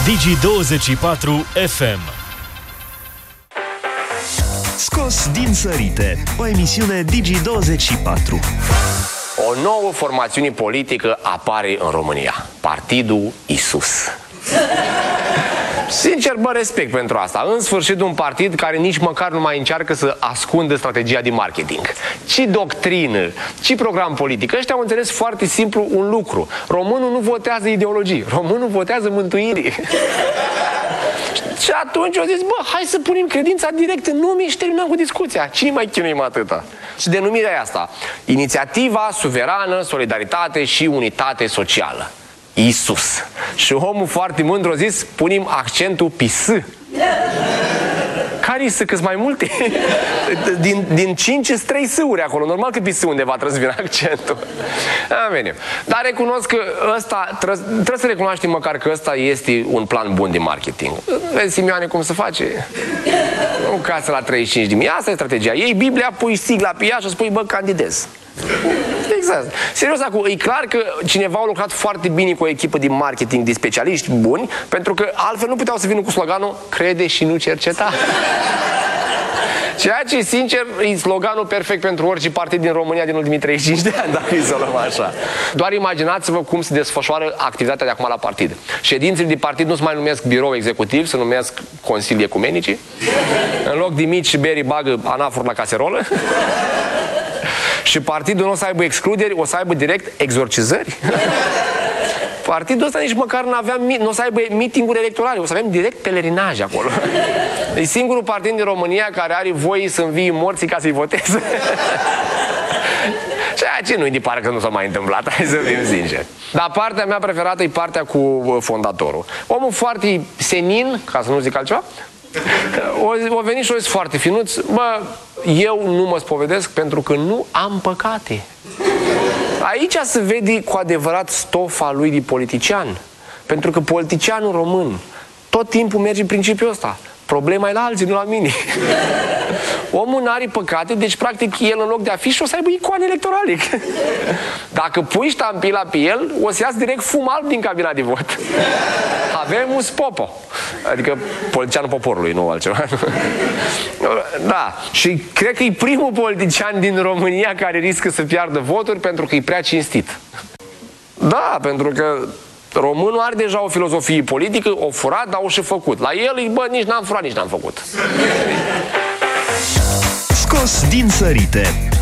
Digi24 FM. Scos din sărite, o emisiune Digi24. O nouă formațiune politică apare în România. Partidul Isus. Sincer, respect pentru asta. În sfârșit, un partid care nici măcar nu mai încearcă să ascundă strategia de marketing. Ci doctrină, ci program politic. Ăștia au înțeles foarte simplu un lucru. Românul nu votează ideologii. Românul votează mântuire. Și atunci au zis, hai să punem credința direct în nume și terminăm cu discuția. Cine mai chinuim atâta? Și denumirea e asta: Inițiativa Suverană, Solidaritate și Unitate Socială. Isus. Și omul foarte mândru a zis, punem accentul pe S. Care-i S? Că-s mai multe? Din 5 sunt 3 S-uri acolo. Normal că pe S undeva trebuie să vină accentul. Bine. Dar recunosc că ăsta, trebuie să recunoaștem măcar că ăsta este un plan bun de marketing. Vezi, Simioane, cum se face? O casă la 35.000. Asta e strategia. Iei Biblia, pui sigla pe ea și spui, candidez. Exact. Serios, acum, e clar că cineva a lucrat foarte bine cu o echipă de marketing de specialiști buni, pentru că altfel nu puteau să vină cu sloganul crede și nu cerceta. Ceea ce, sincer, e sloganul perfect pentru orice partid din România din ultimii 35 de ani, dacă îi să luăm așa. Doar imaginați-vă cum se desfășoară activitatea de acum la partid. Ședințele de partid nu se mai numesc birou executiv, se numesc consilii ecumenici. În loc de mici beri bagă anafuri la caserolă. Și partidul nu o să aibă excluderi, o să aibă direct exorcizări. Partidul ăsta nici măcar nu o să aibă meeting-uri electorale, o să avem direct pelerinaje acolo. E singurul partid din România care are voie să învie morții ca să-i voteze. Ceea ce nu-i de parcă nu s-a mai întâmplat, hai să fim sinceri. Dar partea mea preferată e partea cu fondatorul. Omul foarte senin, ca să nu zic altceva, o venit și o zis foarte finuț, eu nu mă spovedesc pentru că nu am păcate. Aici se vede cu adevărat stofa lui de politician. Pentru că politicianul român tot timpul merge în principiul ăsta. Problema e la alții, nu la mine. Omul n-are păcate, deci practic el în loc de afiș o să aibă icoane electorale. Dacă pui ștampila pe el, o să iasă direct fum alb din cabina de vot. Avem un popo. Adică politicianul poporului, nu altceva. Da. Și cred că e primul politician din România care riscă să piardă voturi pentru că e prea cinstit. Da, pentru că românul are deja o filozofie politică, o furat, dar o și făcut. La el, nici n-am furat, nici n-am făcut. Scos din sărite,